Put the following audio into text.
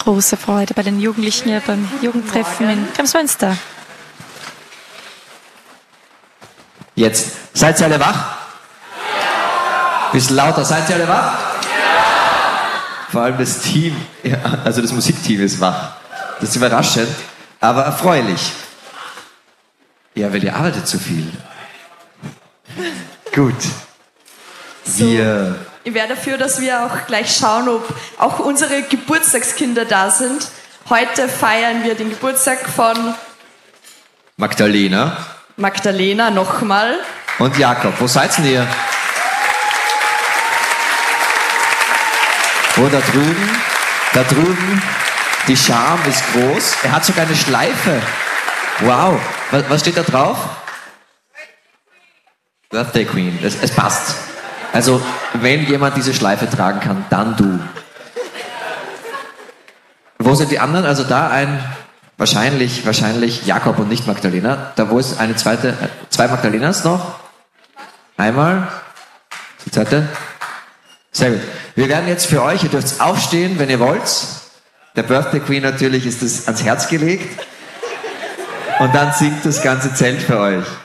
große Freude bei den Jugendlichen hier beim Jugendtreffen in Kremsmünster. Jetzt, seid ihr alle wach? Ja. Bisschen lauter, seid ihr alle wach? Ja. Vor allem das Team, also das Musikteam ist wach. Das ist überraschend, aber erfreulich. Ja, weil ihr arbeitet zu viel. Gut. Ich wäre dafür, dass wir auch gleich schauen, ob auch unsere Geburtstagskinder da sind. Heute feiern wir den Geburtstag von Magdalena nochmal. Und Jakob. Wo seid ihr? Oh, da drüben, die Scham ist groß. Er hat sogar eine Schleife. Wow. Was steht da drauf? Birthday Queen. Es passt. Also, wenn jemand diese Schleife tragen kann, dann du. Wo sind die anderen? Also da wahrscheinlich Jakob und nicht Magdalena. Da wo ist eine zwei Magdalenas noch? Einmal. Die zweite. Sehr gut. Wir werden jetzt für euch, ihr dürft aufstehen, wenn ihr wollt. Der Birthday Queen natürlich ist das ans Herz gelegt. Und dann singt das ganze Zelt für euch.